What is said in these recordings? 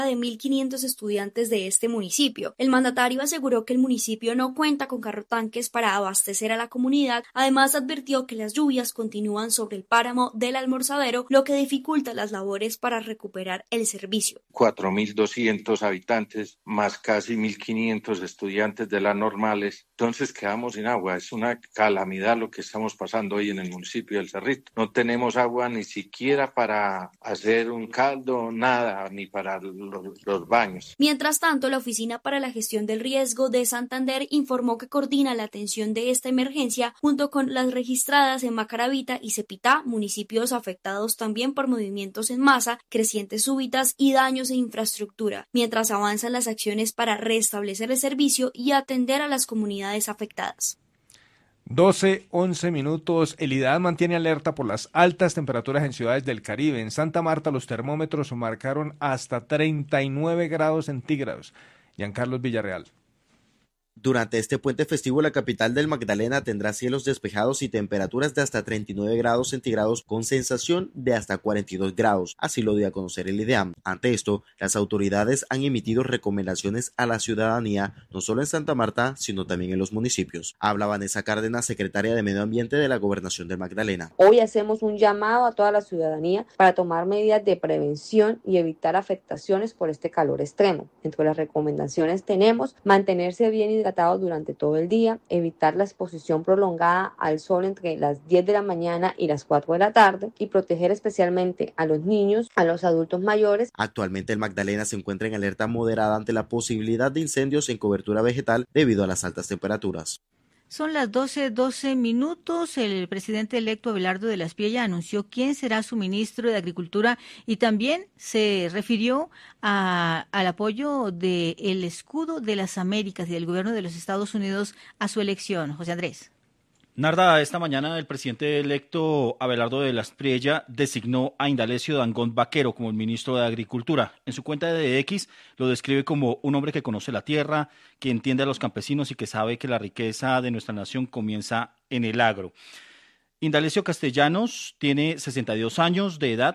de 1.500 estudiantes de este municipio. El mandatario aseguró que el municipio no cuenta con carrotanques para abastecer a la comunidad. Además, advirtió que las lluvias continúan sobre el páramo del Almorzadero, lo que dificulta las labores para recuperar el servicio. 4.200 habitantes, más casi 1.500 estudiantes de las normales. Entonces quedamos sin agua. Es una calamidad lo que estamos pasando hoy en el municipio del Cerrito. No tenemos agua ni siquiera para hacer un caldo, nada, ni para los baños. Mientras tanto, la Oficina para la Gestión del Riesgo de Santander informó que coordina la atención de esta emergencia junto con las registradas en Macaravita y Cepitá, municipios afectados también por movimientos en masa, crecientes súbitas y daños en infraestructura, mientras avanzan las acciones para restablecer el servicio y atender a las comunidades afectadas. 12:11 minutos. El IDAD mantiene alerta por las altas temperaturas en ciudades del Caribe. En Santa Marta los termómetros marcaron hasta 39 grados centígrados. Giancarlos Villarreal. Durante este puente festivo, la capital del Magdalena tendrá cielos despejados y temperaturas de hasta 39 grados centígrados con sensación de hasta 42 grados, así lo dio a conocer el IDEAM. Ante esto, las autoridades han emitido recomendaciones a la ciudadanía, no solo en Santa Marta, sino también en los municipios. Habla Vanessa Cárdenas, secretaria de Medio Ambiente de la Gobernación del Magdalena. Hoy hacemos un llamado a toda la ciudadanía para tomar medidas de prevención y evitar afectaciones por este calor extremo. Entre las recomendaciones tenemos mantenerse bien hidratado durante todo el día, evitar la exposición prolongada al sol entre las 10 de la mañana y las 4 de la tarde y proteger especialmente a los niños, a los adultos mayores. Actualmente el Magdalena se encuentra en alerta moderada ante la posibilidad de incendios en cobertura vegetal debido a las altas temperaturas. Son las 12:12 minutos. El presidente electo Abelardo de la Espriella anunció quién será su ministro de Agricultura y también se refirió al apoyo del escudo de las Américas y del gobierno de los Estados Unidos a su elección. José Andrés. Narda, esta mañana el presidente electo Abelardo de la Espriella designó a Indalecio Dangond Vaquero como el ministro de Agricultura. En su cuenta de X lo describe como un hombre que conoce la tierra, que entiende a los campesinos y que sabe que la riqueza de nuestra nación comienza en el agro. Indalecio Castellanos tiene 62 años de edad,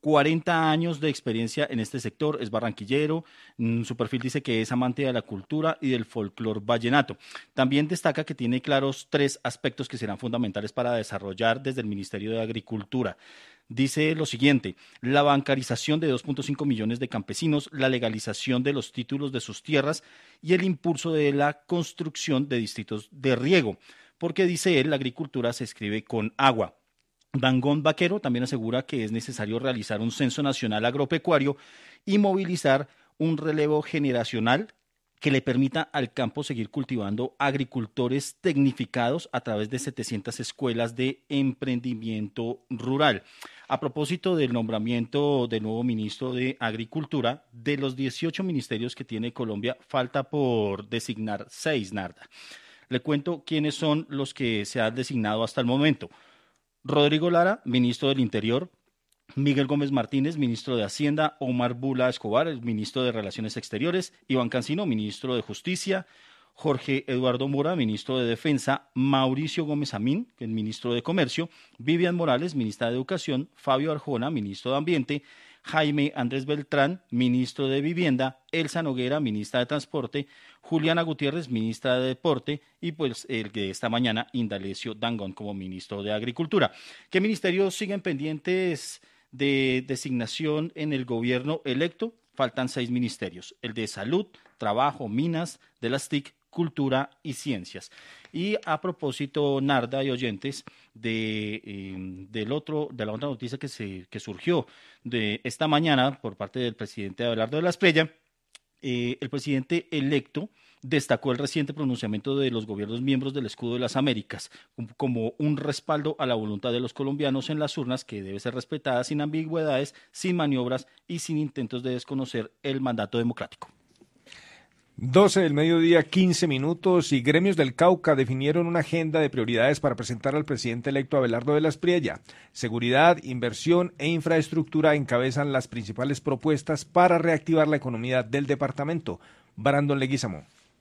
40 años de experiencia en este sector, es barranquillero, su perfil dice que es amante de la cultura y del folclor vallenato. También destaca que tiene claros 3 aspectos que serán fundamentales para desarrollar desde el Ministerio de Agricultura. Dice lo siguiente: la bancarización de 2.5 millones de campesinos, la legalización de los títulos de sus tierras y el impulso de la construcción de distritos de riego, porque dice él, la agricultura se escribe con agua. Dangond Vaquero también asegura que es necesario realizar un censo nacional agropecuario y movilizar un relevo generacional que le permita al campo seguir cultivando agricultores tecnificados a través de 700 escuelas de emprendimiento rural. A propósito del nombramiento del nuevo ministro de Agricultura, de los 18 ministerios que tiene Colombia, falta por designar 6, Narda. Le cuento quiénes son los que se han designado hasta el momento. Rodrigo Lara, ministro del Interior; Miguel Gómez Martínez, ministro de Hacienda; Omar Bula Escobar, el ministro de Relaciones Exteriores; Iván Cancino, ministro de Justicia; Jorge Eduardo Mora, ministro de Defensa; Mauricio Gómez Amín, el ministro de Comercio; Vivian Morales, ministra de Educación; Fabio Arjona, ministro de Ambiente; Jaime Andrés Beltrán, ministro de Vivienda; Elsa Noguera, ministra de Transporte; Juliana Gutiérrez, ministra de Deporte, y pues el de esta mañana, Indalecio Dangond como ministro de Agricultura. ¿Qué ministerios siguen pendientes de designación en el gobierno electo? Faltan 6 ministerios: el de Salud, Trabajo, Minas, de las TIC, Cultura y Ciencias. Y a propósito, Narda y oyentes, de la otra noticia que surgió de esta mañana por parte del presidente Abelardo de la Espriella, el presidente electo destacó el reciente pronunciamiento de los gobiernos miembros del Escudo de las Américas como un respaldo a la voluntad de los colombianos en las urnas, que debe ser respetada sin ambigüedades, sin maniobras y sin intentos de desconocer el mandato democrático. 12 del mediodía, 15 minutos, y gremios del Cauca definieron una agenda de prioridades para presentar al presidente electo Abelardo de la Espriella. Seguridad, inversión e infraestructura encabezan las principales propuestas para reactivar la economía del departamento. Brandon Leguízamo.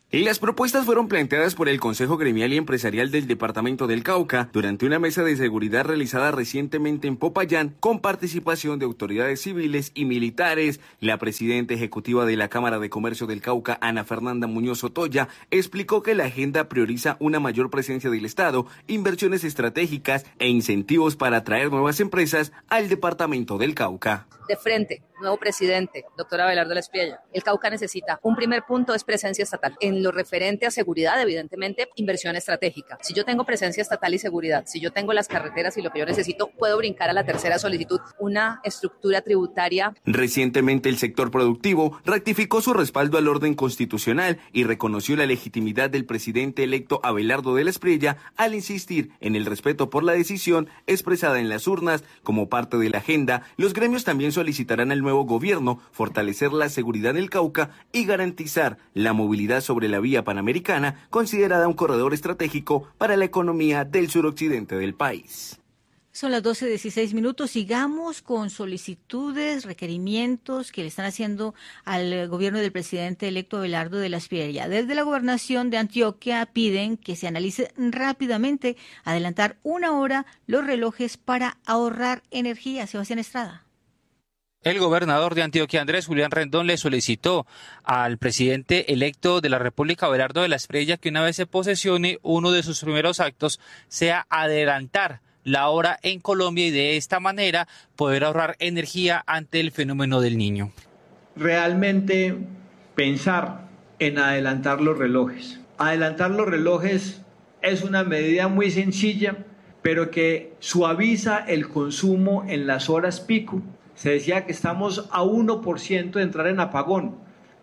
Las propuestas fueron planteadas por el Consejo Gremial y Empresarial del Departamento del Cauca durante una mesa de seguridad realizada recientemente en Popayán con participación de autoridades civiles y militares. La presidenta ejecutiva de la Cámara de Comercio del Cauca, Ana Fernanda Muñoz Otoya, explicó que la agenda prioriza una mayor presencia del Estado, inversiones estratégicas e incentivos para atraer nuevas empresas al Departamento del Cauca. De frente, nuevo presidente, doctor Abelardo Lespriella. El Cauca necesita, un primer punto es presencia estatal. En lo referente a seguridad, evidentemente, inversión estratégica. Si yo tengo presencia estatal y seguridad, si yo tengo las carreteras y lo que yo necesito, puedo brincar a la tercera solicitud, una estructura tributaria. Recientemente el sector productivo ratificó su respaldo al orden constitucional y reconoció la legitimidad del presidente electo Abelardo Lespriella al insistir en el respeto por la decisión expresada en las urnas. Como parte de la agenda, los gremios también solicitarán al nuevo gobierno fortalecer la seguridad del Cauca y garantizar la movilidad sobre la vía panamericana, considerada un corredor estratégico para la economía del suroccidente del país. Son las 12:16. Sigamos con solicitudes, requerimientos que le están haciendo al gobierno del presidente electo Abelardo Lespriella. Desde la gobernación de Antioquia piden que se analice rápidamente adelantar 1 hora los relojes para ahorrar energía. Sebastián Estrada. El gobernador de Antioquia, Andrés Julián Rendón, le solicitó al presidente electo de la República, Abelardo Lespriella, que una vez se posesione, uno de sus primeros actos sea adelantar la hora en Colombia y de esta manera poder ahorrar energía ante el fenómeno del Niño. Realmente pensar en adelantar los relojes. Adelantar los relojes es una medida muy sencilla, pero que suaviza el consumo en las horas pico. Se decía que estamos a 1% de entrar en apagón.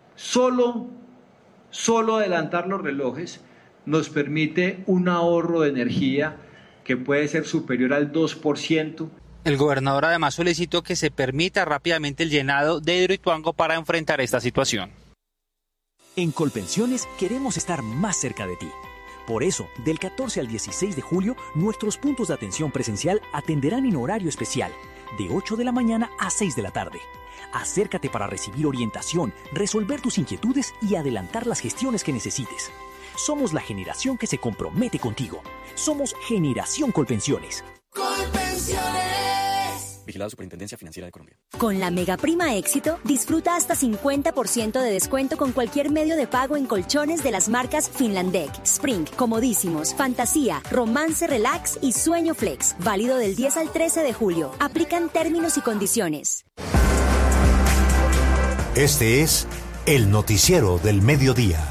Solo adelantar los relojes nos permite un ahorro de energía que puede ser superior al 2%. El gobernador además solicitó que se permita rápidamente el llenado de Hidroituango para enfrentar esta situación. En Colpensiones queremos estar más cerca de ti. Por eso, del 14 al 16 de julio, nuestros puntos de atención presencial atenderán en horario especial, de 8 de la mañana a 6 de la tarde. Acércate para recibir orientación, resolver tus inquietudes y adelantar las gestiones que necesites. Somos la generación que se compromete contigo. Somos Generación Colpensiones. Vigilado Superintendencia Financiera de Colombia. Con la Mega Prima Éxito, disfruta hasta 50% de descuento con cualquier medio de pago en colchones de las marcas Finlandec, Spring, Comodísimos, Fantasía, Romance Relax y Sueño Flex. Válido del 10 al 13 de julio. Aplican términos y condiciones. Este es el noticiero del mediodía.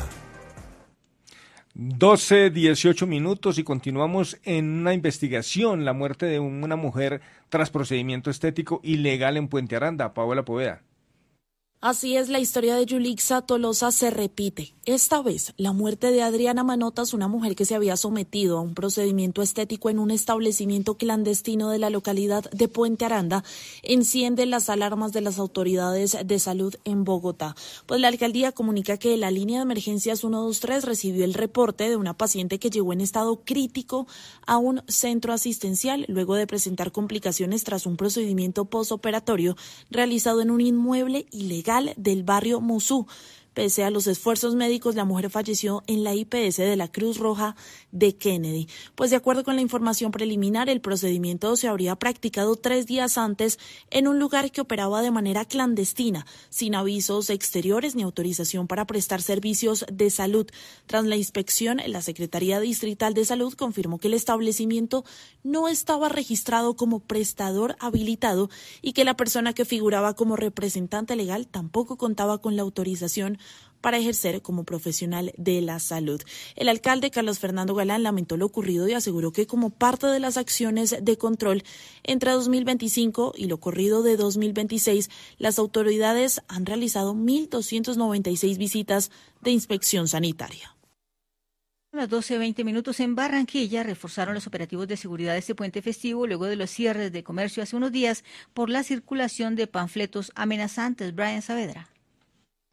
12:18 y continuamos en una investigación, la muerte de una mujer tras procedimiento estético ilegal en Puente Aranda. Paola Poveda. Así es, la historia de Yulixa Tolosa se repite. Esta vez, la muerte de Adriana Manotas, una mujer que se había sometido a un procedimiento estético en un establecimiento clandestino de la localidad de Puente Aranda, enciende las alarmas de las autoridades de salud en Bogotá. Pues la alcaldía comunica que la línea de emergencias 123 recibió el reporte de una paciente que llegó en estado crítico a un centro asistencial luego de presentar complicaciones tras un procedimiento postoperatorio realizado en un inmueble ilegal del barrio Musú. Pese a los esfuerzos médicos, la mujer falleció en la IPS de la Cruz Roja de Kennedy. Pues de acuerdo con la información preliminar, el procedimiento se habría practicado 3 días antes en un lugar que operaba de manera clandestina, sin avisos exteriores ni autorización para prestar servicios de salud. Tras la inspección, la Secretaría Distrital de Salud confirmó que el establecimiento no estaba registrado como prestador habilitado y que la persona que figuraba como representante legal tampoco contaba con la autorización para ejercer como profesional de la salud. El alcalde Carlos Fernando Galán lamentó lo ocurrido y aseguró que como parte de las acciones de control entre 2025 y lo corrido de 2026, las autoridades han realizado 1.296 visitas de inspección sanitaria. A las 12:20 en Barranquilla reforzaron los operativos de seguridad de este puente festivo luego de los cierres de comercio hace unos días por la circulación de panfletos amenazantes. Brian Saavedra.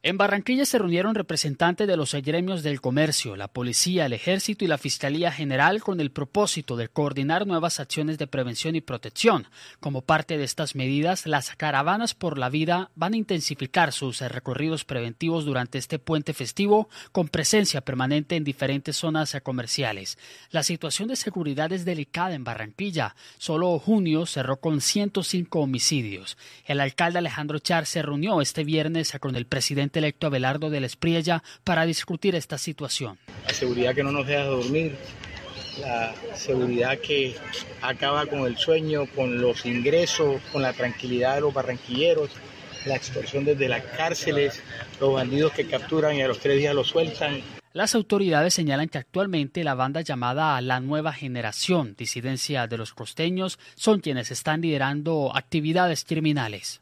En Barranquilla se reunieron representantes de los gremios del comercio, la policía, el ejército y la Fiscalía General con el propósito de coordinar nuevas acciones de prevención y protección. Como parte de estas medidas, las caravanas por la vida van a intensificar sus recorridos preventivos durante este puente festivo con presencia permanente en diferentes zonas comerciales. La situación de seguridad es delicada en Barranquilla. Solo junio cerró con 105 homicidios. El alcalde Alejandro Char se reunió este viernes con el presidente electo Abelardo de la Espriella para discutir esta situación. La seguridad que no nos deja dormir, la seguridad que acaba con el sueño, con los ingresos, con la tranquilidad de los barranquilleros, la extorsión desde las cárceles, los bandidos que capturan y a los 3 días los sueltan. Las autoridades señalan que actualmente la banda llamada La Nueva Generación, disidencia de los costeños, son quienes están liderando actividades criminales.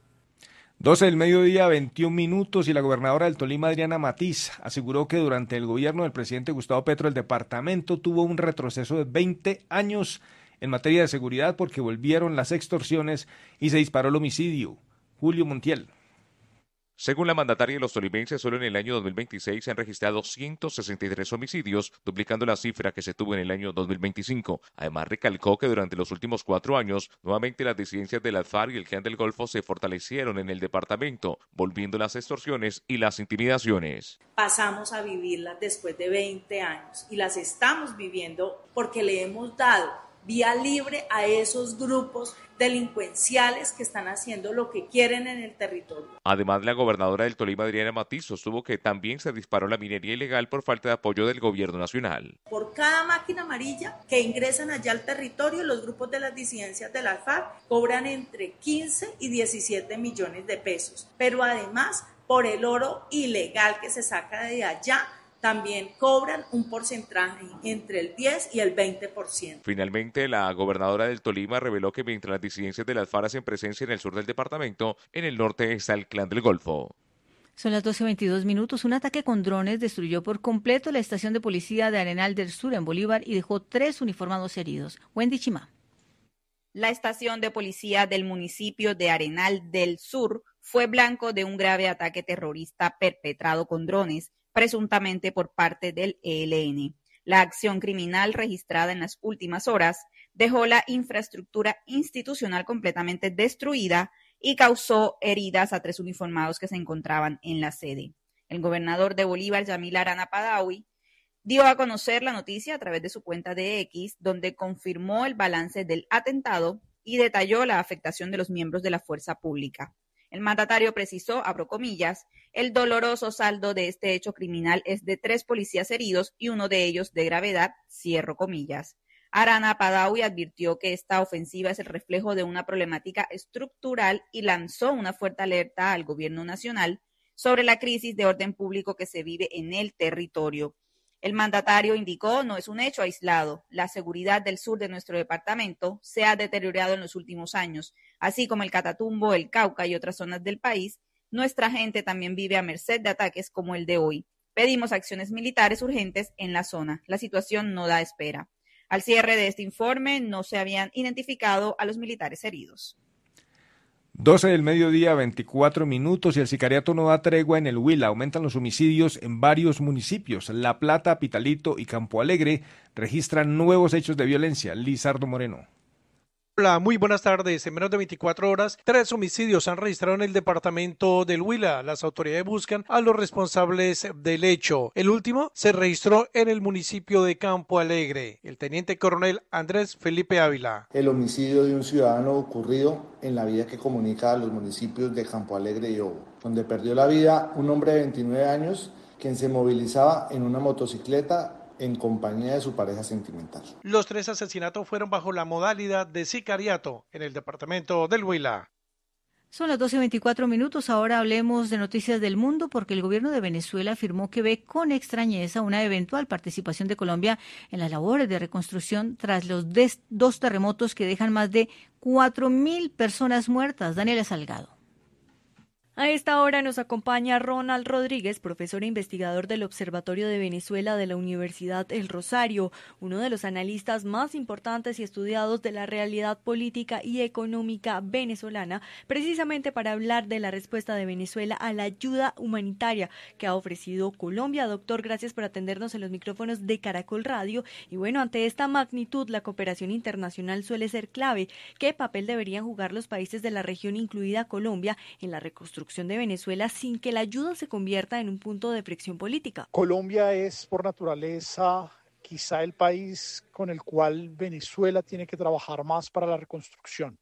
12 del mediodía, 21 minutos, y la gobernadora del Tolima, Adriana Matiz, aseguró que durante el gobierno del presidente Gustavo Petro el departamento tuvo un retroceso de 20 años en materia de seguridad porque volvieron las extorsiones y se disparó el homicidio. Julio Montiel. Según la mandataria, los tolimenses solo en el año 2026 se han registrado 163 homicidios, duplicando la cifra que se tuvo en el año 2025. Además, recalcó que durante los últimos 4 años, nuevamente las disidencias de las FARC y el Clan del Golfo se fortalecieron en el departamento, volviendo las extorsiones y las intimidaciones. Pasamos a vivirlas después de 20 años y las estamos viviendo porque le hemos dado vía libre a esos grupos delincuenciales que están haciendo lo que quieren en el territorio. Además, la gobernadora del Tolima, Adriana Matiz, sostuvo que también se disparó la minería ilegal por falta de apoyo del gobierno nacional. Por cada máquina amarilla que ingresan allá al territorio, los grupos de las disidencias de la FARC cobran entre 15 y 17 millones de pesos. Pero además, por el oro ilegal que se saca de allá, también cobran un porcentaje entre el 10 y el 20%. Finalmente, la gobernadora del Tolima reveló que mientras las disidencias de las FARC hacen presencia en el sur del departamento, en el norte está el Clan del Golfo. Son las 12:22 minutos. Un ataque con drones destruyó por completo la estación de policía de Arenal del Sur en Bolívar y dejó 3 uniformados heridos. Wendy Chimá. La estación de policía del municipio de Arenal del Sur fue blanco de un grave ataque terrorista perpetrado con drones, presuntamente por parte del ELN. La acción criminal registrada en las últimas horas dejó la infraestructura institucional completamente destruida y causó heridas a 3 uniformados que se encontraban en la sede. El gobernador de Bolívar, Yamil Arana Padawi, dio a conocer la noticia a través de su cuenta de X, donde confirmó el balance del atentado y detalló la afectación de los miembros de la fuerza pública. El mandatario precisó, abro comillas, el doloroso saldo de este hecho criminal es de 3 policías heridos y uno de ellos de gravedad, cierro comillas. Arana Padawi advirtió que esta ofensiva es el reflejo de una problemática estructural y lanzó una fuerte alerta al gobierno nacional sobre la crisis de orden público que se vive en el territorio. El mandatario indicó, no es un hecho aislado. La seguridad del sur de nuestro departamento se ha deteriorado en los últimos años, así como el Catatumbo, el Cauca y otras zonas del país. Nuestra gente también vive a merced de ataques como el de hoy. Pedimos acciones militares urgentes en la zona. La situación no da espera. Al cierre de este informe no se habían identificado a los militares heridos. 12 del mediodía, 24 minutos, y el sicariato no da tregua en el Huila. Aumentan los homicidios en varios municipios. La Plata, Pitalito y Campo Alegre registran nuevos hechos de violencia. Lizardo Moreno. Hola, muy buenas tardes. En menos de 24 horas, 3 homicidios se han registrado en el departamento del Huila. Las autoridades buscan a los responsables del hecho. El último se registró en el municipio de Campo Alegre. El teniente coronel Andrés Felipe Ávila. El homicidio de un ciudadano ocurrido en la vía que comunica a los municipios de Campo Alegre y Obo, donde perdió la vida un hombre de 29 años quien se movilizaba en una motocicleta en compañía de su pareja sentimental. Los 3 asesinatos fueron bajo la modalidad de sicariato en el departamento del Huila. Son las 12:24 minutos. Ahora hablemos de noticias del mundo, porque el gobierno de Venezuela afirmó que ve con extrañeza una eventual participación de Colombia en las labores de reconstrucción tras los 2 terremotos que dejan más de 4.000 personas muertas. Daniela Salgado. A esta hora nos acompaña Ronald Rodríguez, profesor e investigador del Observatorio de Venezuela de la Universidad El Rosario, uno de los analistas más importantes y estudiados de la realidad política y económica venezolana, precisamente para hablar de la respuesta de Venezuela a la ayuda humanitaria que ha ofrecido Colombia. Doctor, gracias por atendernos en los micrófonos de Caracol Radio. Y bueno, ante esta magnitud, la cooperación internacional suele ser clave. ¿Qué papel deberían jugar los países de la región, incluida Colombia, en la reconstrucción de Venezuela sin que la ayuda se convierta en un punto de fricción política? Colombia es por naturaleza quizá el país con el cual Venezuela tiene que trabajar más para la reconstrucción.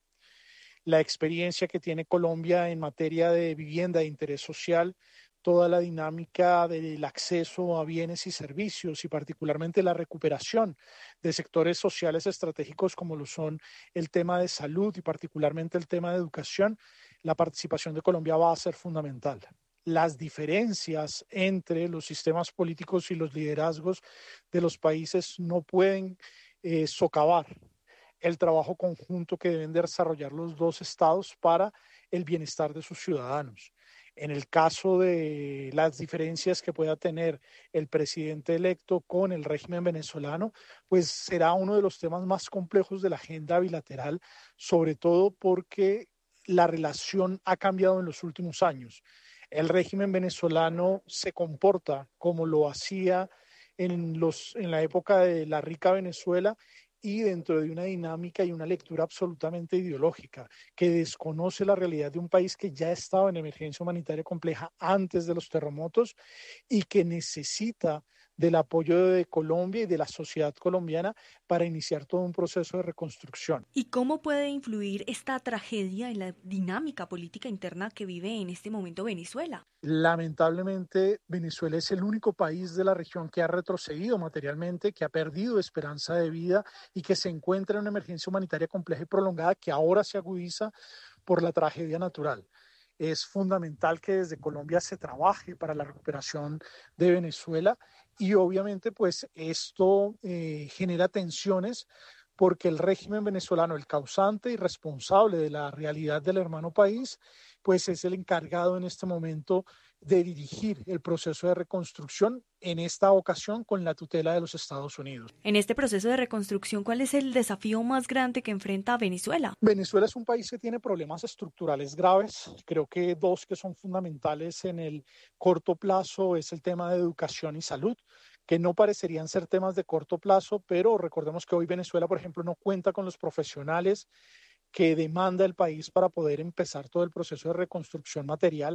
La experiencia que tiene Colombia en materia de vivienda de interés social, toda la dinámica del acceso a bienes y servicios y particularmente la recuperación de sectores sociales estratégicos como lo son el tema de salud y particularmente el tema de educación, la participación de Colombia va a ser fundamental. Las diferencias entre los sistemas políticos y los liderazgos de los países no pueden socavar el trabajo conjunto que deben de desarrollar los dos estados para el bienestar de sus ciudadanos. En el caso de las diferencias que pueda tener el presidente electo con el régimen venezolano, pues será uno de los temas más complejos de la agenda bilateral, sobre todo porque la relación ha cambiado en los últimos años. El régimen venezolano se comporta como lo hacía en la época de la rica Venezuela y dentro de una dinámica y una lectura absolutamente ideológica, que desconoce la realidad de un país que ya estaba en emergencia humanitaria compleja antes de los terremotos y que necesita del apoyo de Colombia y de la sociedad colombiana para iniciar todo un proceso de reconstrucción. ¿Y cómo puede influir esta tragedia en la dinámica política interna que vive en este momento Venezuela? Lamentablemente, Venezuela es el único país de la región que ha retrocedido materialmente, que ha perdido esperanza de vida y que se encuentra en una emergencia humanitaria compleja y prolongada que ahora se agudiza por la tragedia natural. Es fundamental que desde Colombia se trabaje para la recuperación de Venezuela y obviamente pues esto genera tensiones porque el régimen venezolano, el causante y responsable de la realidad del hermano país, pues es el encargado en este momento de dirigir el proceso de reconstrucción, en esta ocasión con la tutela de los Estados Unidos. En este proceso de reconstrucción, ¿cuál es el desafío más grande que enfrenta Venezuela? Venezuela es un país que tiene problemas estructurales graves. Creo que dos que son fundamentales en el corto plazo es el tema de educación y salud, que no parecerían ser temas de corto plazo, pero recordemos que hoy Venezuela, por ejemplo, no cuenta con los profesionales que demanda el país para poder empezar todo el proceso de reconstrucción material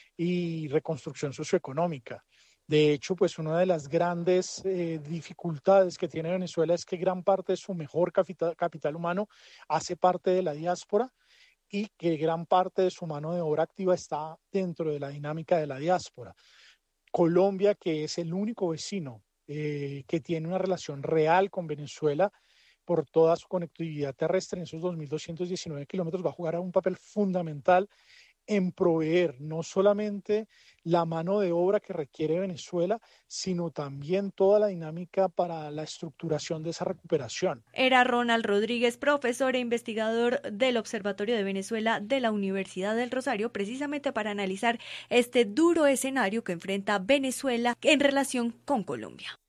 y reconstrucción socioeconómica. De hecho, pues una de las grandes dificultades que tiene Venezuela es que gran parte de su mejor capital humano hace parte de la diáspora y que gran parte de su mano de obra activa está dentro de la dinámica de la diáspora. Colombia, que es el único vecino que tiene una relación real con Venezuela, por toda su conectividad terrestre en esos 2.219 kilómetros, va a jugar un papel fundamental en proveer no solamente la mano de obra que requiere Venezuela, sino también toda la dinámica para la estructuración de esa recuperación. Era Ronald Rodríguez, profesor e investigador del Observatorio de Venezuela de la Universidad del Rosario, precisamente para analizar este duro escenario que enfrenta Venezuela en relación con Colombia.